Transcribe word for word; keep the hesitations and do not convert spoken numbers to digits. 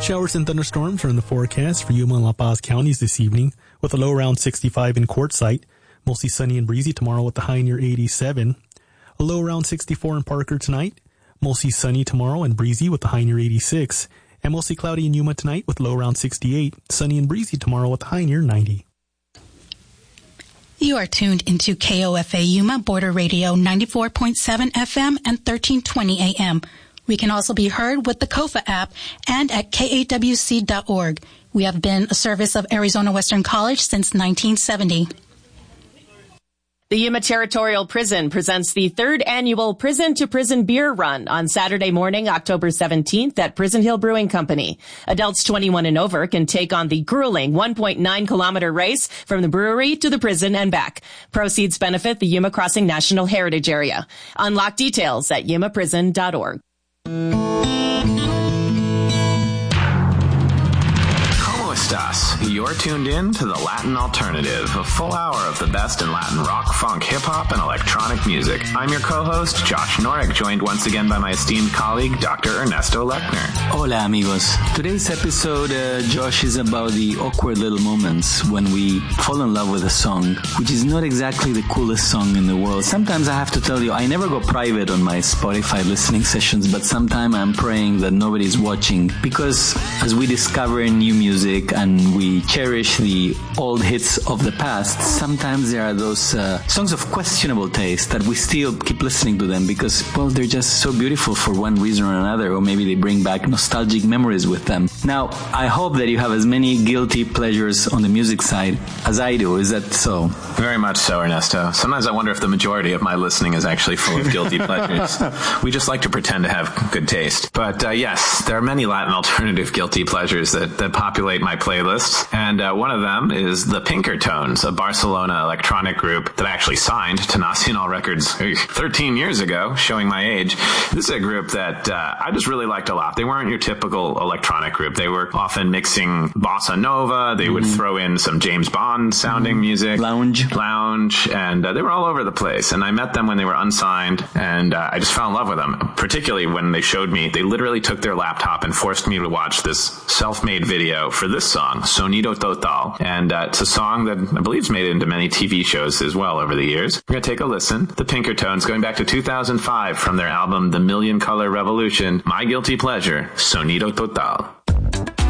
Showers and thunderstorms are in the forecast for Yuma and La Paz counties this evening, with a low around sixty-five in Quartzsite. Mostly sunny and breezy tomorrow with the high near eighty-seven. A low around sixty-four in Parker tonight. Mostly sunny tomorrow and breezy with the high near eighty-six. And mostly cloudy in Yuma tonight with low around sixty-eight. Sunny and breezy tomorrow with the high near ninety. You are tuned into K O F A Yuma Border Radio ninety-four point seven F M and thirteen twenty A M. We can also be heard with the Kofa app and at K A W C dot org. We have been a service of Arizona Western College since nineteen seventy. The Yuma Territorial Prison presents the third annual Prison to Prison Beer Run on Saturday morning, October seventeenth at Prison Hill Brewing Company. Adults twenty-one and over can take on the grueling one point nine kilometer race from the brewery to the prison and back. Proceeds benefit the Yuma Crossing National Heritage Area. Unlock details at Yuma Prison dot org. You're tuned in to the Latin Alternative, a full hour of the best in Latin rock, funk, hip-hop, and electronic music. I'm your co-host, Josh Norek, joined once again by my esteemed colleague, Doctor Ernesto Lechner. Hola, amigos. Today's episode, uh, Josh, is about the awkward little moments when we fall in love with a song, which is not exactly the coolest song in the world. Sometimes I have to tell you, I never go private on my Spotify listening sessions, but sometimes I'm praying that nobody's watching, because as we discover new music and we cherish the old hits of the past, sometimes there are those uh, songs of questionable taste that we still keep listening to them because, well, they're just so beautiful for one reason or another, or maybe they bring back nostalgic memories with them. Now, I hope that you have as many guilty pleasures on the music side as I do. Is that so? Very much so, Ernesto. Sometimes I wonder if the majority of my listening is actually full of guilty pleasures. We just like to pretend to have good taste. But uh, yes, there are many Latin alternative guilty pleasures that, that populate my playlists. And uh, one of them is the Pinkertones, a Barcelona electronic group that I actually signed to Nacional Records thirteen years ago, showing my age. This is a group that uh, I just really liked a lot. They weren't your typical electronic group. They were often mixing bossa nova. They mm-hmm. would throw in some James Bond sounding mm-hmm. music. Lounge. Lounge. And uh, they were all over the place. And I met them when they were unsigned, and uh, I just fell in love with them, particularly when they showed me. They literally took their laptop and forced me to watch this self-made video for this song, Sonido Total. And uh, it's a song that I believe has made it into many T V shows as well over the years. We're going to take a listen. The Pinkertones, going back to two thousand five from their album The Million Color Revolution, My Guilty Pleasure, Sonido Total.